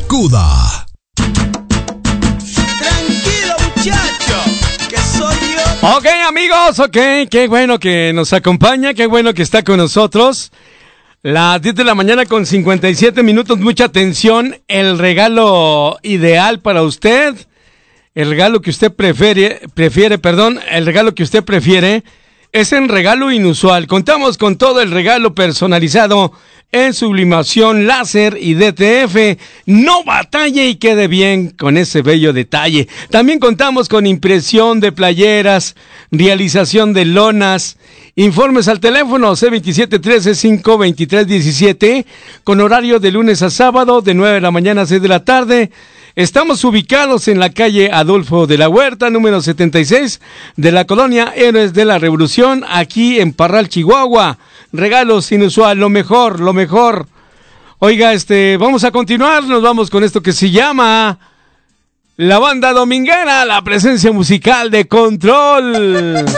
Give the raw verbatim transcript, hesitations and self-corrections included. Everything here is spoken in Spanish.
Barracuda. Tranquilo, muchacho, que soy yo. Ok, amigos, ok, qué bueno que nos acompaña, qué bueno que está con nosotros. Las diez de la mañana con cincuenta y siete minutos, mucha atención, el regalo ideal para usted, el regalo que usted prefiere, prefiere, perdón, el regalo que usted prefiere es el regalo inusual. Contamos con todo el regalo personalizado en sublimación láser y D T F. No batalle y quede bien con ese bello detalle. También contamos con impresión de playeras, realización de lonas. Informes al teléfono C veintisiete trece cinco veintitrés diecisiete con horario de lunes a sábado de nueve de la mañana a seis de la tarde. Estamos ubicados en la calle Adolfo de la Huerta, número setenta y seis, de la colonia Héroes de la Revolución, aquí en Parral, Chihuahua. Regalos inusual, lo mejor, lo mejor. Oiga, este, vamos a continuar, nos vamos con esto que se llama La Banda Dominguera, la presencia musical de Control.